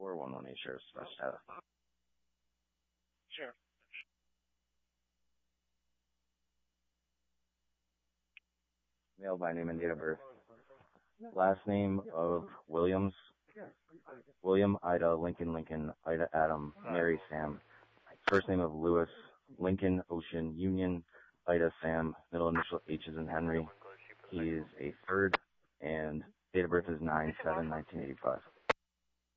4118 Sheriff's Dispatch data. Sure. Male by name and date of birth. Last name of Williams. William, Ida, Lincoln, Ida, Adam, Mary, Sam. First name of Lewis, Lincoln, Ocean, Union, Ida, Sam. Middle initial H is in Henry. He is a third, and date of birth is 9/7/1985.